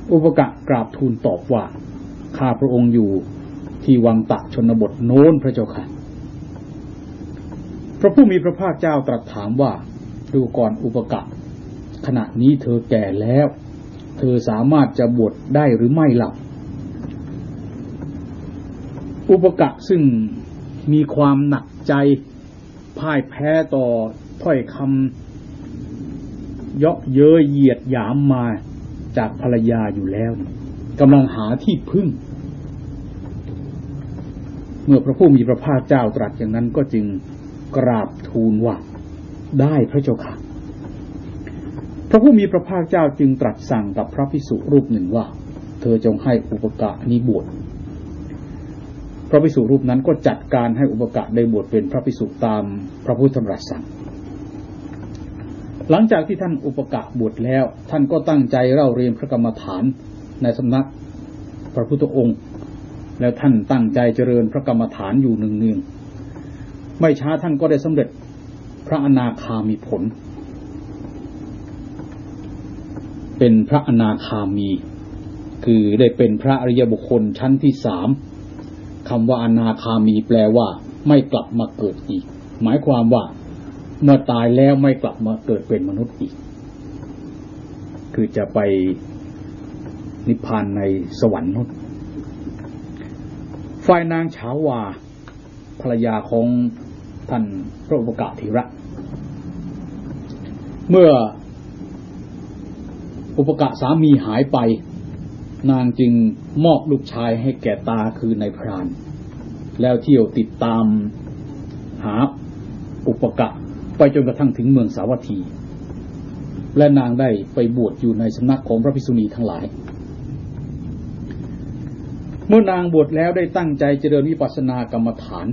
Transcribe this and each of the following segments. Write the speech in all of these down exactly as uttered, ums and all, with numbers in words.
อุปกะกราบทูลตอบว่าข้าพระองค์อยู่ที่วังตะชนบทโน้นพระเจ้าค่ะพระผู้มีพระภาคเจ้าตรัสถามว่าดูก่อนอุปกะขณะนี้เธอแก่แล้วเธอสามารถจะบวชได้หรือไม่ล่ะอุปกะซึ่งมีความหนักใจพ่ายแพ้ต่อถ้อยคำเยาะเย้ยเหยียดหยามมาจากภรรยาอยู่แล้วกำลังหาที่พึ่งเมื่อพระผู้มีพระภาคเจ้าตรัสอย่างนั้นก็จึงกราบทูลว่าได้พระเจ้าค่ะพระผู้มีพระภาคเจ้าจึงตรัสสั่งกับพระภิกษุรูปหนึ่งว่าเธอจงให้อุปกะนี้บวชพระภิกษุรูปนั้นก็จัดการให้อุปกะได้บวชเป็นพระภิกษุตามพระพุทธธรรมราชสั่งหลังจากที่ท่านอุปกะบวชแล้วท่านก็ตั้งใจเล่าเรียนพระกรรมฐานในสำนักพระพุทธองค์แล้วท่านตั้งใจเจริญพระกรรมฐานอยู่เนืองๆไม่ช้าท่านก็ได้สำเร็จพระอนาคามีผลเป็นพระอนาคามีคือได้เป็นพระอริยบุคคลชั้นที่สามคำว่าอนาคามีแปลว่าไม่กลับมาเกิดอีกหมายความว่าเมื่อตายแล้วไม่กลับมาเกิดเป็นมนุษย์อีกคือจะไปนิพพานในสวรรค์นู้นฝ่ายนางฉาวาภรรยาของท่านพระอุปกะเถระเมื่ออุปกะสามีหายไปนางจึงมอบลูกชายให้แก่ตาคือนายพรานแล้วเที่ยวติดตามหาอุปกะไปจนกระทั่งถึงเมืองสาวัตถีและนางได้ไปบวชอยู่ในสำนักของพระภิกษุณีทั้งหลายเมื่อนางบวชแล้วได้ตั้งใจเจริญวิปัสสนากรรมฐาน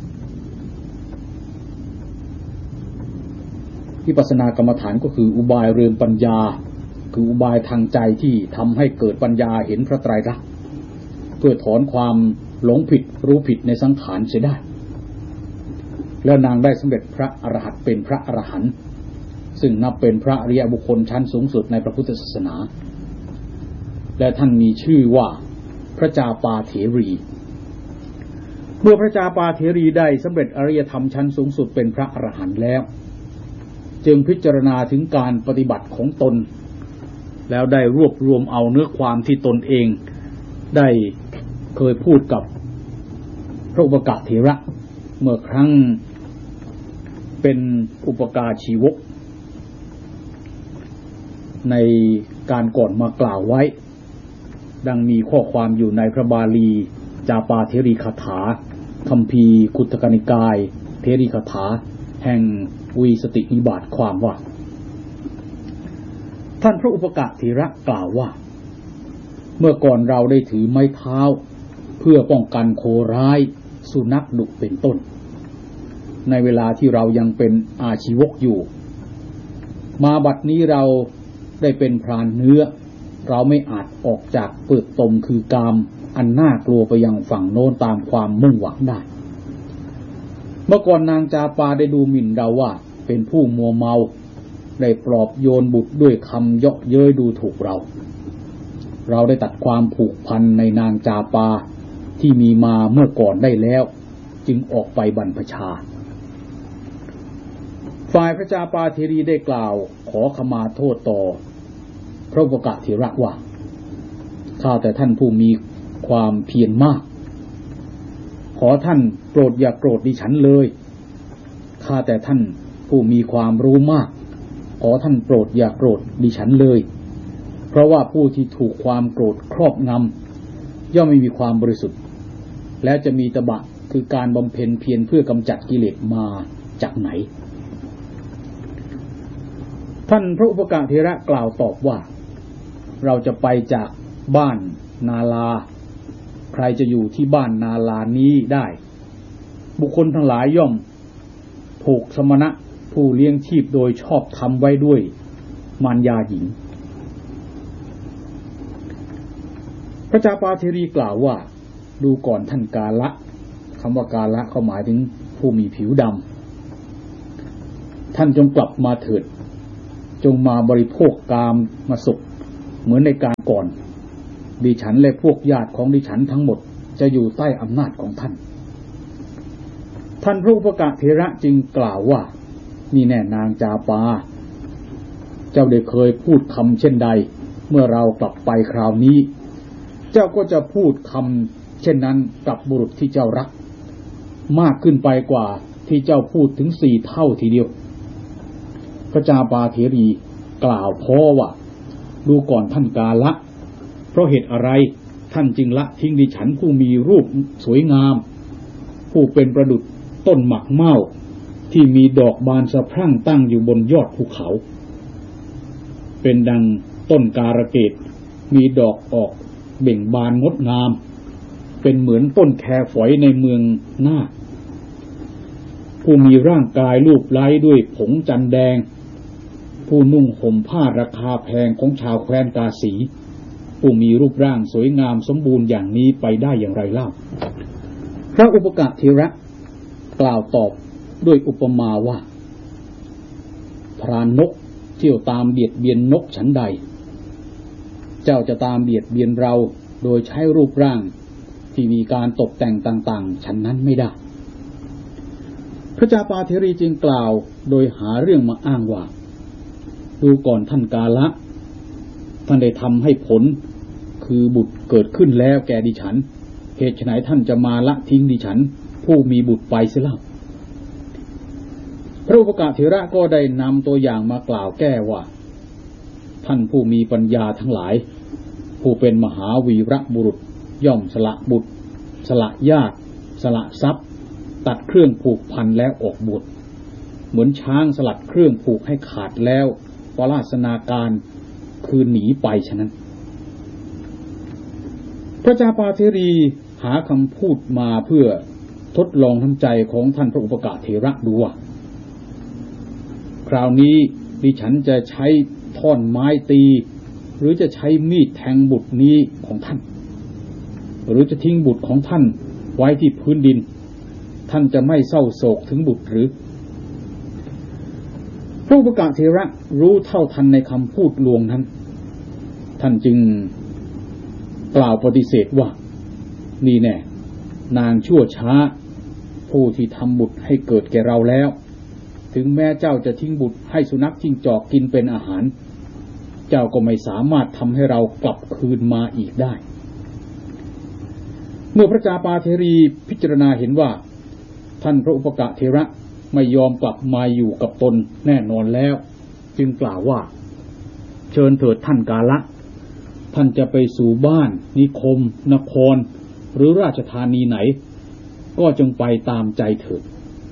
วิปัสสนากรรมฐานก็คืออุบายเรือนปัญญาคืออุบายทางใจที่ทำให้เกิดปัญญาเห็นพระไตรลักษณ์เพื่อถอนความหลงผิดรู้ผิดในสังขารเสียได้แล้วนางได้สำเร็จพระอรหันต์เป็นพระอรหันต์ซึ่งนับเป็นพระอริยบุคคลชั้นสูงสุดในพระพุทธศาสนาและท่านมีชื่อว่าพระจาปาเถรีเมื่อพระจาปาเถรีได้สำเร็จอริยธรรมชั้นสูงสุดเป็นพระอรหันต์แล้วจึงพิจารณาถึงการปฏิบัติของตนแล้วได้รวบรวมเอาเนื้อความที่ตนเองได้เคยพูดกับพระอุปกะเถระเมื่อครั้งเป็นอุปกาชีวกในการก่อนมากล่าวไว้ดังมีข้อความอยู่ในพระบาลีจาปาเถรีคาถาคัมภีร์คุตตกนิกายเถรีคาถาแห่งวีสตินิบาตความว่าท่านพระอุปกะเถระกล่าวว่าเมื่อก่อนเราได้ถือไม้เท้าเพื่อป้องกันโคร้ายสุนัขดุเป็นต้นในเวลาที่เรายังเป็นอาชีวกอยู่มาบัดนี้เราได้เป็นพรานเนื้อเราไม่อาจออกจากเปลือกตมคือกามอันน่ากลัวไปยังฝั่งโน้นตามความมุ่งหวังได้เมื่อก่อนนางจาปาได้ดูหมิ่นเราว่าเป็นผู้มัวเมาได้ปลอบโยนบุตรด้วยคำเยาะเย้ยดูถูกเราเราได้ตัดความผูกพันในนางจาปาที่มีมาเมื่อก่อนได้แล้วจึงออกไปบรรพชาฝ่ายพระจาปาเถรีได้กล่าวขอขมาโทษต่อพระอุปกะเถระว่าข้าแต่ท่านผู้มีความเพียรมากขอท่านโปรดอย่าโกรธดิฉันเลยข้าแต่ท่านผู้มีความรู้มากขอท่านโปรดอย่าโกรธดิฉันเลยเพราะว่าผู้ที่ถูกความโกรธครอบงำย่อมไม่มีความบริสุทธิ์และจะมีตบะคือการบำเพ็ญเพียรเพื่อกำจัดกิเลสมาจากไหนท่านพระอุปกะเถระกล่าวตอบว่าเราจะไปจากบ้านนาลาใครจะอยู่ที่บ้านนาลานี้ได้บุคคลทั้งหลายย่อมผูกสมณะผู้เลี้ยงชีพโดยชอบทำไว้ด้วยมารยาหญิงพระจาปาเถรีกล่าวว่าดูก่อนท่านกาละคำว่ากาละเขาหมายถึงผู้มีผิวดำท่านจงกลับมาเถิดจงมาบริโภคกามมาสุขเหมือนในการก่อนดิฉันและพวกญาติของดิฉันทั้งหมดจะอยู่ใต้อำนาจของท่านท่านพระอุปกเถระจึงกล่าวว่านี่แน่นางจาปาเจ้าได้เคยพูดคำเช่นใดเมื่อเรากลับไปคราวนี้เจ้าก็จะพูดคำเช่นนั้นกับบุรุษที่เจ้ารักมากขึ้นไปกว่าที่เจ้าพูดถึงสี่เท่าทีเดียวพระจาปาเถรีกล่าวพ้อว่าดูก่อนท่านกาละเพราะเหตุอะไรท่านจึงละทิ้งดิฉันผู้มีรูปสวยงามผู้เป็นประดุจต้นหมักเม่าที่มีดอกบานสะพรั่งตั้งอยู่บนยอดภูเขาเป็นดังต้นการะเกดมีดอกออกเบ่งบานงดงามเป็นเหมือนต้นแคฝอยในเมืองนาคผู้มีร่างกายรูปไล้ด้วยผงจันแดงผู้นุ่งห่มผ้าราคาแพงของชาวแคว้นกาสีผู้มีรูปร่างสวยงามสมบูรณ์อย่างนี้ไปได้อย่างไรเล่าพระอุปกเถระกล่าวตอบด้วยอุปมาว่าพรานนกเที่ยวตามเบียดเบียนนกฉันใดเจ้าจะตามเบียดเบียนเราโดยใช้รูปร่างที่มีการตกแต่งต่างๆฉันนั้นไม่ได้พระจาปาเถรีจึงกล่าวโดยหาเรื่องมาอ้างว่าดูก่อนท่านกาละท่านได้ทำให้ผลคือบุตรเกิดขึ้นแล้วแก่ดิฉันเหตุไฉนท่านจะมาละทิ้งดิฉันผู้มีบุตรไปเสียเล่าพระอุปกเถระก็ได้นำตัวอย่างมากล่าวแก้ว่าท่านผู้มีปัญญาทั้งหลายผู้เป็นมหาวีรบุรุษย่อมสละบุตรสละญาติสละทรัพย์ตัดเครื่องผูกพันแล้วออกบวชเหมือนช้างสลัดเครื่องผูกให้ขาดแล้วปราศนาการคือหนีไปฉะนั้นพระจาปาเถรีหาคำพูดมาเพื่อทดลองน้ำใจของท่านพระอุปกเถระดูว่าคราวนี้ดิฉันจะใช้ท่อนไม้ตีหรือจะใช้มีดแทงบุตรนี้ของท่านหรือจะทิ้งบุตรของท่านไว้ที่พื้นดินท่านจะไม่เศร้าโศกถึงบุตรหรือพระอุปกเถระรู้เท่าทันในคำพูดลวงนั้นท่านจึงกล่าวปฏิเสธว่านี่แน่นางชั่วช้าผู้ที่ทำบุตรให้เกิดแก่เราแล้วถึงแม้เจ้าจะทิ้งบุตรให้สุนัขจิ้งจอกกินเป็นอาหารเจ้าก็ไม่สามารถทำให้เรากลับคืนมาอีกได้เมื่อพระจาปาเถรีพิจารณาเห็นว่าท่านพระอุปกเถระไม่ยอมกลับมาอยู่กับตนแน่นอนแล้วจึงกล่าวว่าเชิญเถิดท่านกาละท่านจะไปสู่บ้านนิคมนครหรือราชธานีไหนก็จงไปตามใจเถิด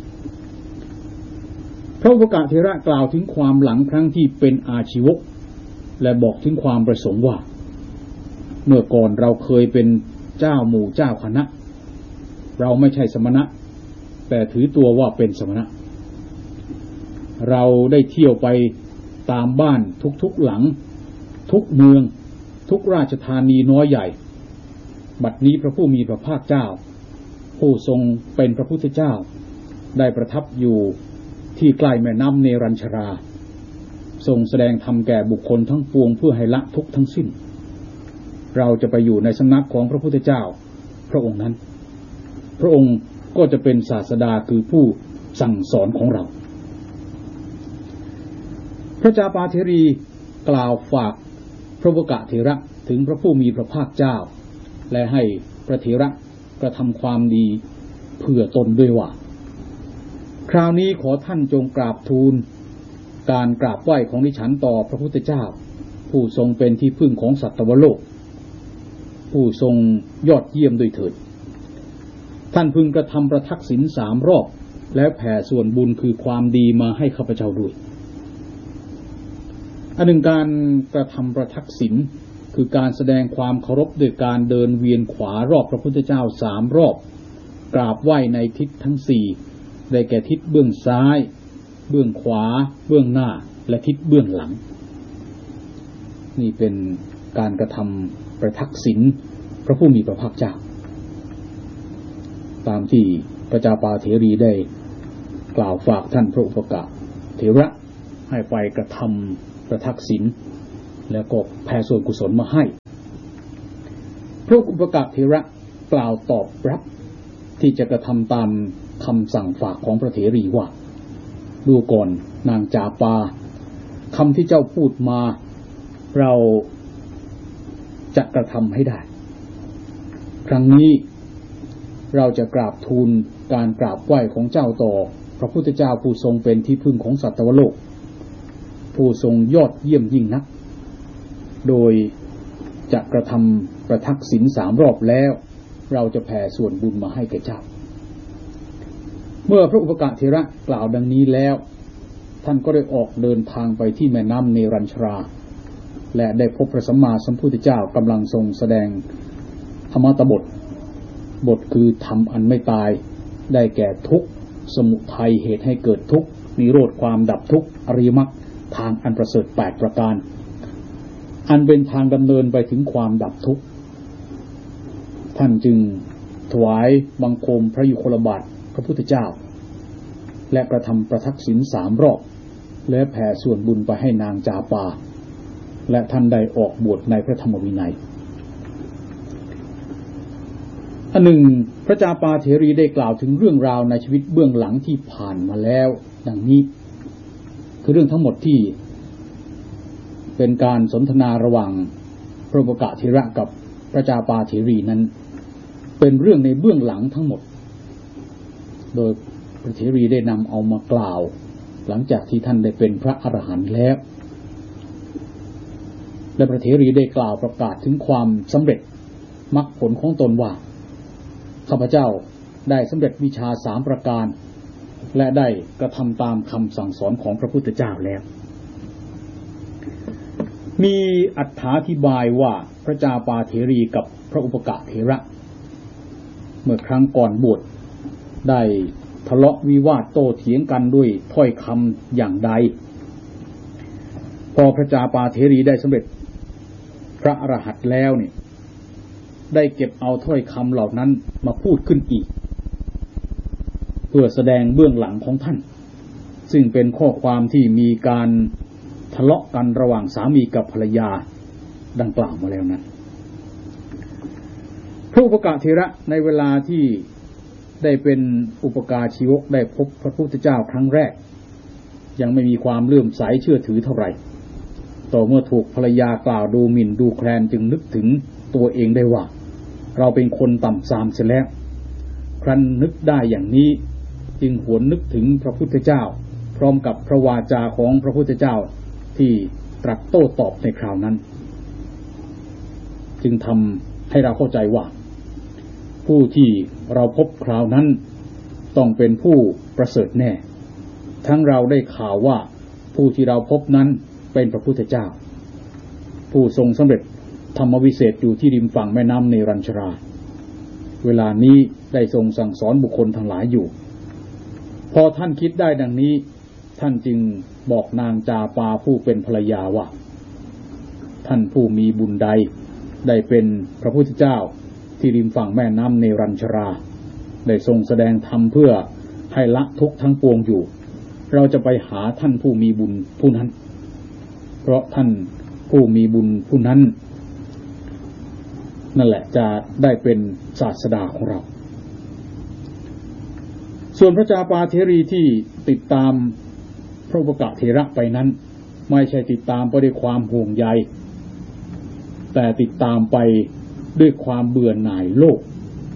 พระอุปกเถระกล่าวถึงความหลังครั้งที่เป็นอาชีวกและบอกถึงความประสงค์ว่าเมื่อก่อนเราเคยเป็นเจ้าหมู่เจ้าคณะเราไม่ใช่สมณะแต่ถือตัวว่าเป็นสมณะเราได้เที่ยวไปตามบ้านทุกๆหลังทุกเมืองทุกราชธานีน้อยใหญ่บัดนี้พระผู้มีพระภาคเจ้าผู้ทรงเป็นพระพุทธเจ้าได้ประทับอยู่ที่ใกล้แม่น้ำเนรัญชราทรงแสดงธรรมแก่บุคคลทั้งปวงเพื่อให้ละทุกข์ทั้งสิ้นเราจะไปอยู่ในสำนักของพระพุทธเจ้าพระองค์นั้นพระองค์ก็จะเป็นศาสดาคือผู้สั่งสอนของเราพระจาปาเถรีกล่าวฝากพระอุปกเถระถึงพระผู้มีพระภาคเจ้าและให้พระเถระกระทำความดีเพื่อตนด้วยว่าคราวนี้ขอท่านจงกราบทูลการกราบไหว้ของดิฉันต่อพระพุทธเจ้าผู้ทรงเป็นที่พึ่งของสัตวโลกผู้ทรงยอดเยี่ยมด้วยเถิดท่านพึงกระทำประทักษิณสามรอบแล้วแผ่ส่วนบุญคือความดีมาให้ข้าพเจ้าด้วยอันหนึ่งการกระทำประทักษิณคือการแสดงความเคารพด้วยการเดินเวียนขวารอบพระพุทธเจ้าสามรอบกราบไหว้ในทิศทั้งสี่ได้แก่ทิศเบื้องซ้ายเบื้องขวาเบื้องหน้าและทิศเบื้องหลังนี่เป็นการกระทำประทักษิณพระผู้มีพระภาคเจ้าตามที่พระจาปาเถรีได้กล่าวฝากท่านพระอุปกเถระให้ไปกระทำประทักษิณแล้วก็แผ่ส่วนกุศลมาให้พระอุปกเถระกล่าวตอบรับที่จะกระทำตามคำสั่งฝากของพระเถรีว่าดูก่อนนางจาปาคำที่เจ้าพูดมาเราจะกระทำให้ได้ครั้งนี้เราจะกราบทูลการกราบไหว้ของเจ้าต่อพระพุทธเจ้าผู้ทรงเป็นที่พึ่งของสัตวโลกผู้ทรงยอดเยี่ยมยิ่งนักโดยจะกระทำประทักษิณสามรอบแล้วเราจะแผ่ส่วนบุญมาให้แก่เจ้าเมื่อพระอุปกเถระกล่าวดังนี้แล้วท่านก็ได้ออกเดินทางไปที่แม่น้ำเนรัญชราและได้พบพระสัมมาสัมพุทธเจ้ากำลังทรงแสดงธรรมตบทบทคือธรรมอันไม่ตายได้แก่ทุกข์สมุทัยเหตุให้เกิดทุกข์นิโรธความดับทุกข์อริยมรรคทางอันประเสริฐแปดประการอันเป็นทางดำเนินไปถึงความดับทุกข์ท่านจึงถวายบังคมพระยุคลบาทพระพุทธเจ้าและกระทำประทักษิณสามรอบและแผ่ส่วนบุญไปให้นางจาปาและท่านได้ออกบวชในพระธรรมวินัยอันหนึ่งพระจาปาเถรีได้กล่าวถึงเรื่องราวในชีวิตเบื้องหลังที่ผ่านมาแล้วดังนี้คือเรื่องทั้งหมดที่เป็นการสนทนาระหว่างพระอุปกเถระกับพระจาปาเถรีนั้นเป็นเรื่องในเบื้องหลังทั้งหมดโดยพระเถรีได้นำเอามากล่าวหลังจากที่ท่านได้เป็นพระอรหันต์แล้วและพระเถรีได้กล่าวประกาศถึงความสำเร็จมรรคผลของตนว่าข้าพเจ้าได้สำเร็จวิชาสามประการและได้กระทำตามคำสั่งสอนของพระพุทธเจ้าแล้วมีอรรถาธิบายว่าพระจาปาเถรีกับพระอุปกเถระเมื่อครั้งก่อนบวชได้ทะเลาะวิวาทโต้เถียงกันด้วยถ้อยคำอย่างใดพอพระจาปาเถรีได้สำเร็จพระอรหันต์แล้วเนี่ยได้เก็บเอาถ้อยคำเหล่านั้นมาพูดขึ้นอีกเพื่อแสดงเบื้องหลังของท่านซึ่งเป็นข้อความที่มีการทะเลาะกันระหว่างสามีกับภรรยาดังกล่าวมาแล้วนั้นพระอุปกเถระในเวลาที่ได้เป็นอุปการชีวกได้พบพระพุทธเจ้าครั้งแรกยังไม่มีความเลื่อมใสเชื่อถือเท่าไหร่ต่อเมื่อถูกภรรยากล่าวดูหมิ่นดูแคลนจึงนึกถึงตัวเองได้ว่าเราเป็นคนต่ำทรามเสียแล้วครั้นนึกได้อย่างนี้จึงหวนนึกถึงพระพุทธเจ้าพร้อมกับพระวาจาของพระพุทธเจ้าที่ตรัสโต้ตอบในคราวนั้นจึงทำให้เราเข้าใจว่าผู้ที่เราพบคราวนั้นต้องเป็นผู้ประเสริฐแน่ทั้งเราได้ข่าวว่าผู้ที่เราพบนั้นเป็นพระพุทธเจ้าผู้ทรงสำเร็จธรรมวิเศษอยู่ที่ริมฝั่งแม่น้ำเนรัญชราเวลานี้ได้ทรงสั่งสอนบุคคลทั้งหลายอยู่พอท่านคิดได้ดังนี้ท่านจึงบอกนางจาปาผู้เป็นภรรยาว่าท่านผู้มีบุญใดได้เป็นพระพุทธเจ้าที่ริมฝั่งแม่น้ำเนรัญชราได้ทรงแสดงธรรมเพื่อให้ละทุกข์ทั้งปวงอยู่เราจะไปหาท่านผู้มีบุญผู้นั้นเพราะท่านผู้มีบุญผู้นั้นนั่นแหละจะได้เป็นศาสดาของเราส่วนพระจาปาเถรีที่ติดตามพระอุปกเถระไปนั้นไม่ใช่ติดตามไปด้วยความห่วงใยแต่ติดตามไปด้วยความเบื่อหน่ายโลก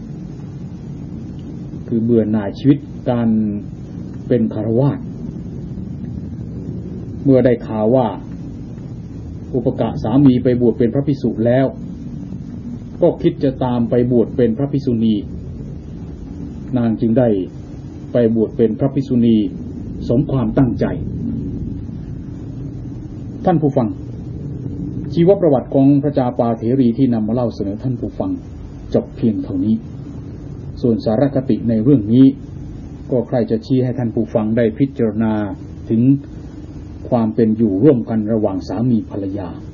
คือเบื่อหน่ายชีวิตการเป็นฆราวาสเมื่อได้ข่าวว่าอุปกสามีไปบวชเป็นพระภิกษุแล้วก็คิดจะตามไปบวชเป็นพระภิกษุณีนางจึงได้ไปบวชเป็นพระภิกษุณีสมความตั้งใจท่านผู้ฟังชีวประวัติของพระจาปาเถรีที่นำมาเล่าเสนอท่านผู้ฟังจบเพียงเท่านี้ส่วนสาระคติในเรื่องนี้ก็ใครจะชี้ให้ท่านผู้ฟังได้พิจารณาถึงความเป็นอยู่ร่วมกันระหว่างสามีภรรยา